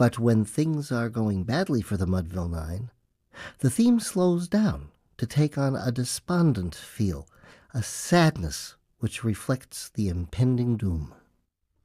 But when things are going badly for the Mudville Nine, the theme slows down to take on a despondent feel, a sadness which reflects the impending doom.